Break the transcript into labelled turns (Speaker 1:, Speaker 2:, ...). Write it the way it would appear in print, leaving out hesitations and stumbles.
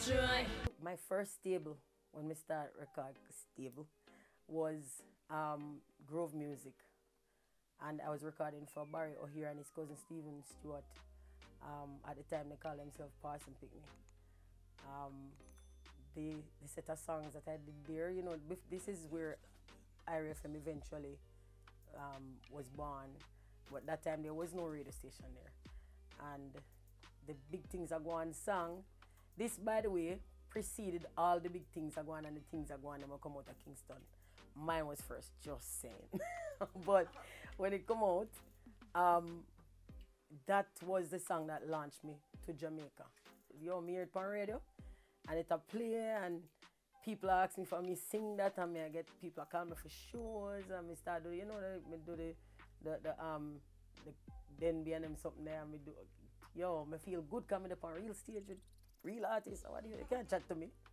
Speaker 1: try.
Speaker 2: My first stable, when we start record stable, was Grove Music. And I was recording for Barry O'Hare and his cousin Stephen Stewart. At the time, they called themselves Parson Pickney. The set of songs that I did there, you know, this is where IRFM eventually was born. But that time there was no radio station there. And the Big Things Are Going song, this, by the way, preceded all the Big Things Are Going and the Things Are Going that will come out of Kingston. Mine was first, just saying. But when it come out, that was the song that launched me to Jamaica. You know, me heard it on radio, and it a play, and people ask me for me sing that, and me I get people call me for shows, and me start do, you know, me do the then be and them something there, and me do, yo, me feel good coming up on real stage with real artists. What do you can't chat to me.